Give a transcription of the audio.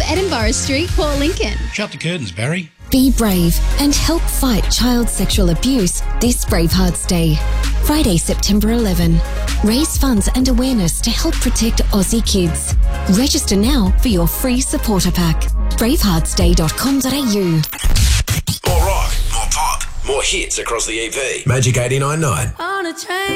Edinburgh Street, Port Lincoln. Shut the curtains, Barry. Be brave and help fight child sexual abuse this Bravehearts Day. Friday, September 11. Raise funds and awareness to help protect Aussie kids. Register now for your free supporter pack. braveheartsday.com.au. More rock, more pop, more hits across the EP. Magic 89.9. On a train.